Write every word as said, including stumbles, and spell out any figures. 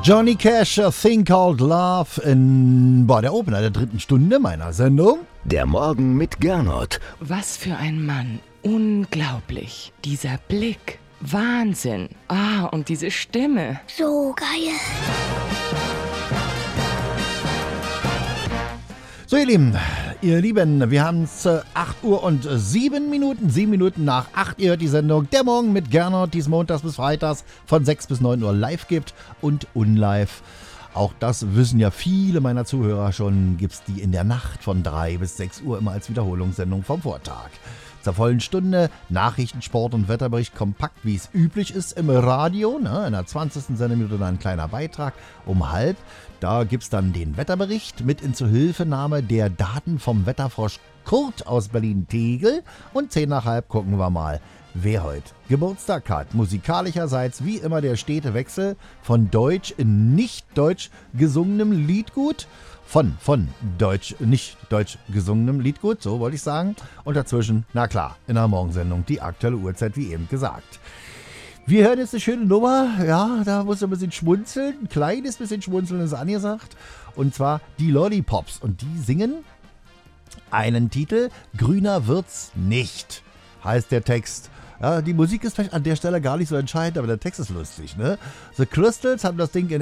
Johnny Cash, A Thing Called Love in boah, der Opener der dritten Stunde meiner Sendung. Der Morgen mit Gernot. Was für ein Mann. Unglaublich. Dieser Blick. Wahnsinn. Ah, und diese Stimme. So geil. So, ihr Lieben, ihr Lieben, wir haben es äh, acht Uhr und sieben Minuten, sieben Minuten nach acht. Ihr hört die Sendung Der Morgen mit Gernot, die es montags bis freitags von sechs bis neun Uhr live gibt und unlive. Auch das wissen ja viele meiner Zuhörer schon, gibt es die in der Nacht von drei bis sechs Uhr immer als Wiederholungssendung vom Vortag. Zur vollen Stunde Nachrichten, Sport und Wetterbericht kompakt, wie es üblich ist im Radio. Ne? In der zwanzigsten Sendeminute dann ein kleiner Beitrag um halb. Da gibt es dann den Wetterbericht mit in Zuhilfenahme der Daten vom Wetterfrosch Kurt aus Berlin-Tegel. Und zehn nach halb gucken wir mal, wer heute Geburtstag hat. Musikalischerseits wie immer der stete Wechsel von Deutsch in nicht deutsch gesungenem Liedgut. Von, von Deutsch, nicht deutsch gesungenem Liedgut, so wollte ich sagen. Und dazwischen, na klar, in der Morgensendung die aktuelle Uhrzeit, wie eben gesagt. Wir hören jetzt eine schöne Nummer, ja, da muss man ein bisschen schmunzeln, ein kleines bisschen schmunzeln ist angesagt. Und zwar die Lollipops. Und die singen einen Titel, Grüner wird's nicht, heißt der Text. Ja, die Musik ist vielleicht an der Stelle gar nicht so entscheidend, aber der Text ist lustig, ne? The Crystals haben das Ding in